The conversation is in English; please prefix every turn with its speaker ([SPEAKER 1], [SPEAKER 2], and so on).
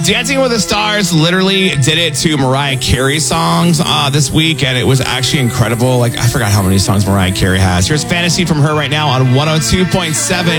[SPEAKER 1] Dancing with the Stars literally did it to Mariah Carey songs this week, and it was actually incredible. Like, I forgot how many songs Mariah Carey has. Here's Fantasy from her right now on 102.7